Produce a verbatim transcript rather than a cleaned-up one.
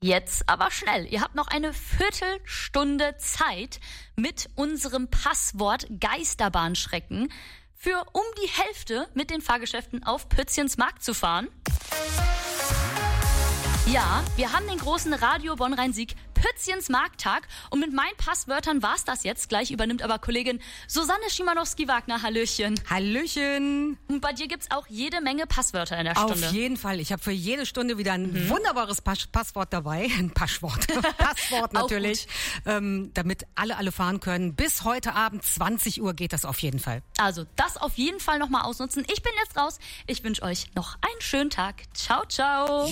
Jetzt aber schnell. Ihr habt noch eine Viertelstunde Zeit mit unserem Passwort Geisterbahnschrecken für um die Hälfte mit den Fahrgeschäften auf Pützchens Markt zu fahren. Ja, wir haben den großen Radio Bonn-Rhein-Sieg Pützchens Markttag und mit meinen Passwörtern war's das jetzt. Gleich übernimmt aber Kollegin Susanne Schimanowski-Wagner. Hallöchen. Hallöchen. Und bei dir gibt's auch jede Menge Passwörter in der Stunde. Auf jeden Fall. Ich habe für jede Stunde wieder ein mhm. wunderbares Pas- Passwort dabei. Ein Passwort. Passwort natürlich. Ähm, damit alle, alle fahren können. Bis heute Abend zwanzig Uhr geht das auf jeden Fall. Also das auf jeden Fall nochmal ausnutzen. Ich bin jetzt raus. Ich wünsche euch noch einen schönen Tag. Ciao, ciao.